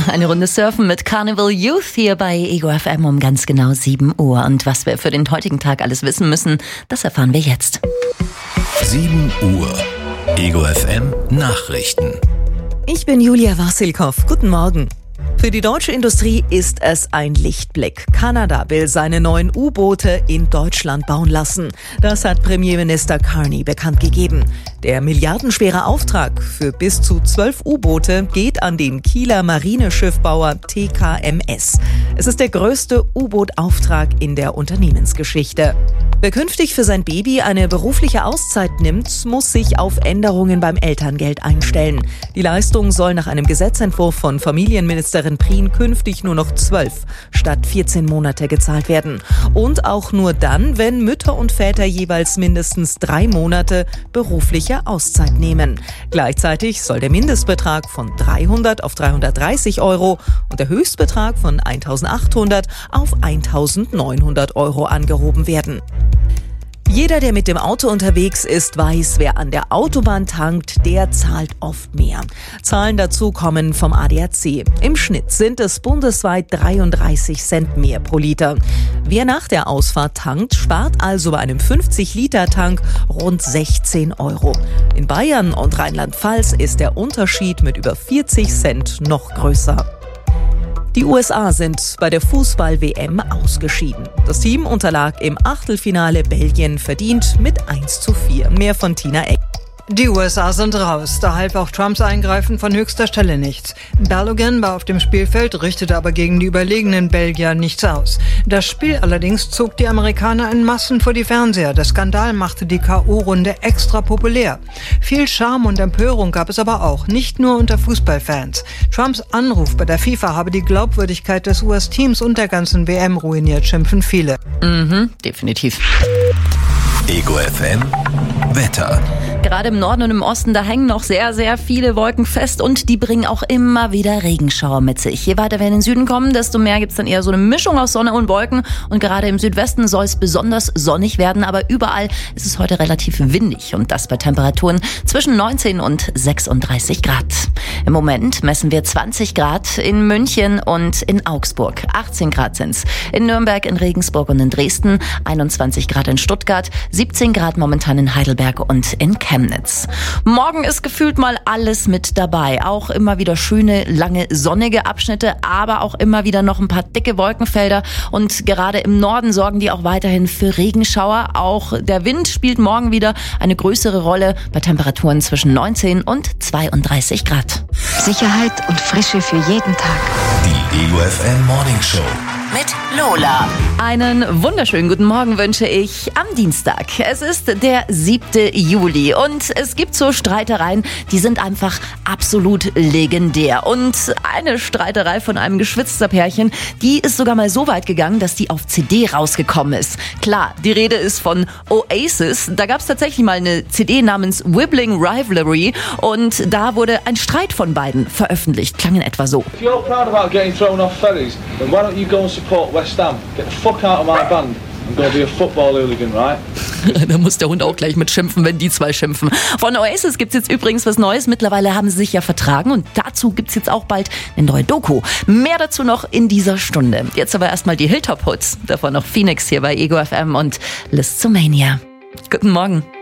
Eine Runde surfen mit Carnival Youth hier bei Ego FM um ganz genau 7 Uhr. Und was wir für den heutigen Tag alles wissen müssen, das erfahren wir jetzt. 7 Uhr. Ego FM Nachrichten. Ich bin Julia Wassilkow. Guten Morgen. Für die deutsche Industrie ist es ein Lichtblick. Kanada will seine neuen U-Boote in Deutschland bauen lassen. Das hat Premierminister Carney bekannt gegeben. Der milliardenschwere Auftrag für bis zu 12 U-Boote geht an den Kieler Marineschiffbauer TKMS. Es ist der größte U-Boot-Auftrag in der Unternehmensgeschichte. Wer künftig für sein Baby eine berufliche Auszeit nimmt, muss sich auf Änderungen beim Elterngeld einstellen. Die Leistung soll nach einem Gesetzentwurf von Familienministerin Prien künftig nur noch 12 statt 14 Monate gezahlt werden. Und auch nur dann, wenn Mütter und Väter jeweils mindestens 3 Monate berufliche Auszeit nehmen. Gleichzeitig soll der Mindestbetrag von 300 auf 330 Euro und der Höchstbetrag von 1.800 auf 1.900 Euro angehoben werden. Jeder, der mit dem Auto unterwegs ist, weiß, wer an der Autobahn tankt, der zahlt oft mehr. Zahlen dazu kommen vom ADAC. Im Schnitt sind es bundesweit 33 Cent mehr pro Liter. Wer nach der Ausfahrt tankt, spart also bei einem 50-Liter-Tank rund 16 Euro. In Bayern und Rheinland-Pfalz ist der Unterschied mit über 40 Cent noch größer. Die USA sind bei der Fußball-WM ausgeschieden. Das Team unterlag im Achtelfinale Belgien verdient mit 1:4. Mehr von Tina Eck. Die USA sind raus, da half auch Trumps Eingreifen von höchster Stelle nichts. Balogun war auf dem Spielfeld, richtete aber gegen die überlegenen Belgier nichts aus. Das Spiel allerdings zog die Amerikaner in Massen vor die Fernseher. Der Skandal machte die K.O.-Runde extra populär. Viel Charme und Empörung gab es aber auch, nicht nur unter Fußballfans. Trumps Anruf bei der FIFA habe die Glaubwürdigkeit des US-Teams und der ganzen WM ruiniert, schimpfen viele. Definitiv. Ego FM Wetter. Gerade im Norden und im Osten, da hängen noch sehr, sehr viele Wolken fest und die bringen auch immer wieder Regenschauer mit sich. Je weiter wir in den Süden kommen, desto mehr gibt's dann eher so eine Mischung aus Sonne und Wolken und gerade im Südwesten soll es besonders sonnig werden, aber überall ist es heute relativ windig und das bei Temperaturen zwischen 19 und 36 Grad. Im Moment messen wir 20 Grad in München und in Augsburg, 18 Grad sind's in Nürnberg, in Regensburg und in Dresden, 21 Grad in Stuttgart, 17 Grad momentan in Heidelberg und in Chemnitz. Morgen ist gefühlt mal alles mit dabei. Auch immer wieder schöne, lange, sonnige Abschnitte, aber auch immer wieder noch ein paar dicke Wolkenfelder. Und gerade im Norden sorgen die auch weiterhin für Regenschauer. Auch der Wind spielt morgen wieder eine größere Rolle bei Temperaturen zwischen 19 und 32 Grad. Sicherheit und Frische für jeden Tag. Die Ego FM Morning Show. Mit Lola. Einen wunderschönen guten Morgen wünsche ich am Dienstag. Es ist der 7. Juli und es gibt so Streitereien, die sind einfach absolut legendär. Und eine Streiterei von einem Geschwisterpärchen, die ist sogar mal so weit gegangen, dass die auf CD rausgekommen ist. Klar, die Rede ist von Oasis. Da gab es tatsächlich mal eine CD namens Wibbling Rivalry und da wurde ein Streit von beiden veröffentlicht. Klang in etwa so. If you're proud about getting thrown off ferries, then why don't you go and support West Ham? Get the fuck out of my band and go be a football hooligan, right? Da muss der Hund auch gleich mit schimpfen, wenn die zwei schimpfen. Von Oasis gibt's jetzt übrigens was Neues. Mittlerweile haben sie sich ja vertragen und dazu gibt's jetzt auch bald eine neue Doku. Mehr dazu noch in dieser Stunde. Jetzt aber erstmal die Hilltop-Hoods. Davon noch Phoenix hier bei Ego FM und Listomania. Guten Morgen.